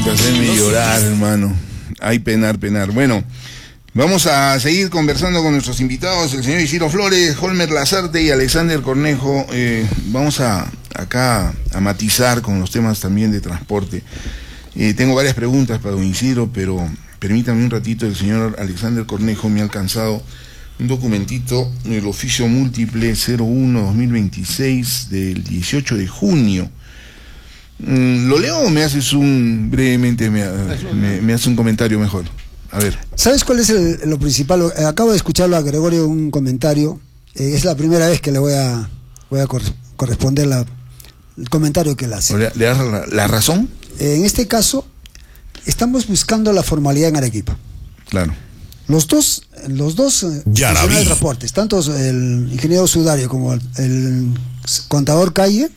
Hacerme llorar, hermano. Ay, penar. Bueno, vamos a seguir conversando con nuestros invitados, el señor Isidro Flores, Holmer Lazarte y Alexander Cornejo. Vamos acá a matizar con los temas también de transporte. Tengo varias preguntas para don Isidro, pero permítame un ratito. El señor Alexander Cornejo me ha alcanzado un documentito, el oficio múltiple 01-2026 del 18 de junio. ¿Lo leo o me haces brevemente, me haces un comentario mejor? A ver. ¿Sabes cuál es lo principal? Acabo de escucharlo a Gregorio un comentario. Es la primera vez que le voy a corresponder el comentario que él hace. ¿Le das la razón? En este caso, estamos buscando la formalidad en Arequipa. Claro. Los dos funcionarios de transportes, tanto el ingeniero Sudario como el contador Calle,